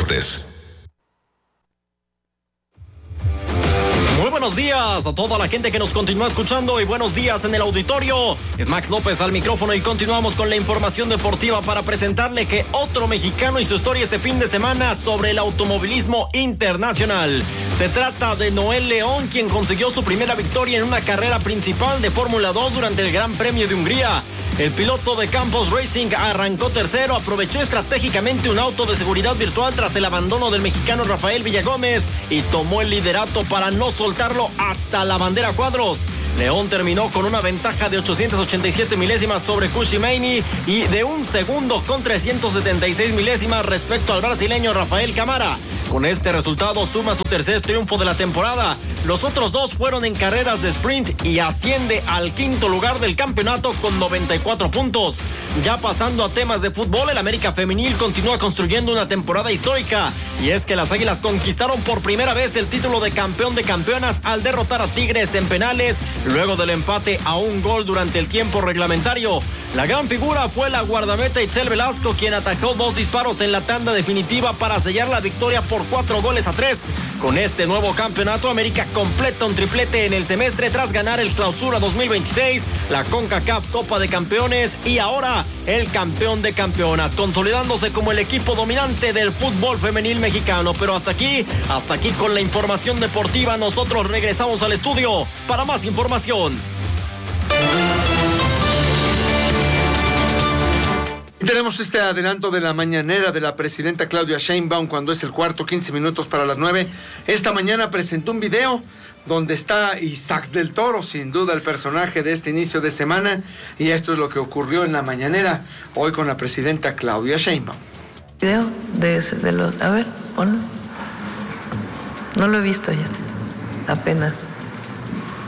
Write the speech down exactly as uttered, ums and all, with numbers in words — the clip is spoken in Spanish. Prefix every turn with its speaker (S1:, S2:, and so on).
S1: Deportes.
S2: Muy buenos días a toda la gente que nos continúa escuchando y buenos días en el auditorio. Es Max López al micrófono y continuamos con la información deportiva para presentarle que otro mexicano y su historia este fin de semana sobre el automovilismo internacional. Se trata de Noel León, quien consiguió su primera victoria en una carrera principal de Fórmula dos durante el Gran Premio de Hungría. El piloto de Campos Racing arrancó tercero, aprovechó estratégicamente un auto de seguridad virtual tras el abandono del mexicano Rafael Villagómez y tomó el liderato para no soltarlo hasta la bandera cuadros. León terminó con una ventaja de ochocientos ochenta y siete milésimas sobre Cushimani y de un segundo con trescientos setenta y seis milésimas respecto al brasileño Rafael Camara. Con este resultado suma su tercer triunfo de la temporada. Los otros dos fueron en carreras de sprint y asciende al quinto lugar del campeonato con noventa y cuatro puntos. Ya pasando a temas de fútbol, el América Femenil continúa construyendo una temporada histórica. Y es que las Águilas conquistaron por primera vez el título de campeón de campeonas al derrotar a Tigres en penales, luego del empate a un gol durante el tiempo reglamentario. La gran figura fue la guardameta Itzel Velasco, quien atajó dos disparos en la tanda definitiva para sellar la victoria por cuatro goles a tres. Con este nuevo campeonato, América completa un triplete en el semestre tras ganar el Clausura dos mil veintiséis, la CONCACAF Copa de Campeones y ahora el campeón de campeonas, consolidándose como el equipo dominante del fútbol femenil mexicano. Pero hasta aquí, hasta aquí con la información deportiva. Nosotros regresamos al estudio para más información.
S3: Tenemos este adelanto de la mañanera de la presidenta Claudia Sheinbaum cuando es el cuarto, quince minutos para las nueve. Esta mañana presentó un video donde está Isaac del Toro, sin duda el personaje de este inicio de semana, y esto es lo que ocurrió en la mañanera hoy con la presidenta Claudia Sheinbaum.
S4: Video de, ese, de los... A ver, ponlo. No lo he visto ya, apenas.